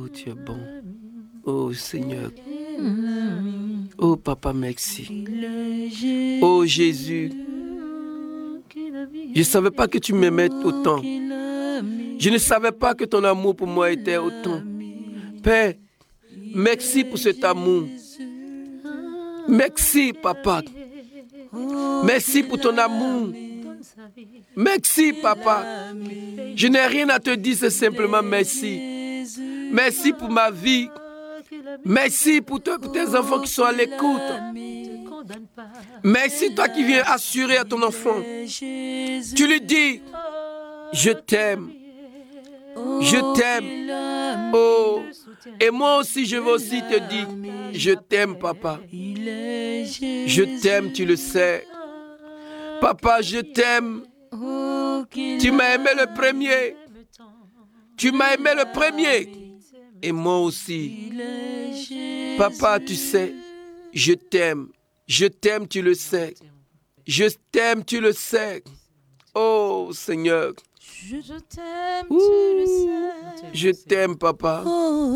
Oh, tu es bon. Oh, Seigneur. Oh, Papa, merci. Oh, Jésus. Je ne savais pas que tu m'aimais autant. Je ne savais pas que ton amour pour moi était autant. Père, merci pour cet amour. Merci, Papa. Merci pour ton amour. Merci, Papa. Je n'ai rien à te dire, c'est simplement merci. Merci pour ma vie. Merci pour tes enfants qui sont à l'écoute. Merci, toi qui viens assurer à ton enfant. Tu lui dis, je t'aime. Je t'aime. Oh. Et moi aussi, je veux aussi te dire, je t'aime, Papa. Je t'aime, tu le sais. Papa, je t'aime. Tu m'as aimé le premier. Tu m'as aimé le premier. Et moi aussi. Papa, tu sais, je t'aime. Je t'aime, tu le sais. Je t'aime, tu le sais. Oh, Seigneur. Je t'aime, tu le sais. Je t'aime, Papa.